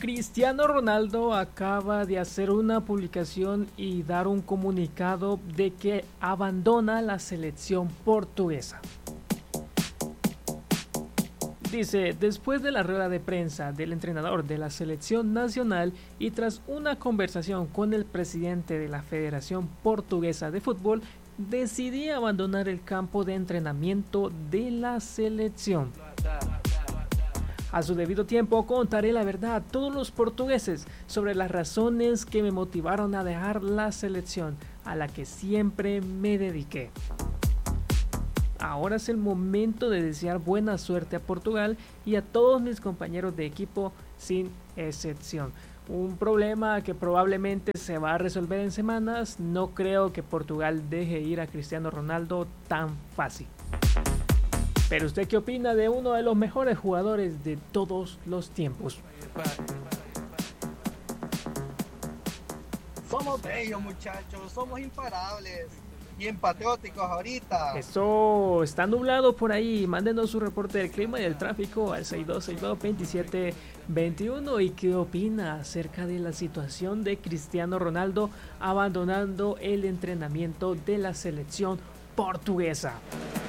Cristiano Ronaldo acaba de hacer una publicación y dar un comunicado de que abandona la selección portuguesa. Dice, después de la rueda de prensa del entrenador de la selección nacional y tras una conversación con el presidente de la Federación Portuguesa de Fútbol, decidí abandonar el campo de entrenamiento de la selección. A su debido tiempo contaré la verdad a todos los portugueses sobre las razones que me motivaron a dejar la selección a la que siempre me dediqué. Ahora es el momento de desear buena suerte a Portugal y a todos mis compañeros de equipo sin excepción. Un problema que probablemente se va a resolver en semanas. No creo que Portugal deje ir a Cristiano Ronaldo tan fácil. Pero ¿usted qué opina de uno de los mejores jugadores de todos los tiempos? Somos bellos, muchachos, somos imparables, bien patrióticos ahorita. Eso, está nublado por ahí. Mándenos su reporte del clima y del tráfico al 6262-2721. ¿Y qué opina acerca de la situación de Cristiano Ronaldo abandonando el entrenamiento de la selección portuguesa?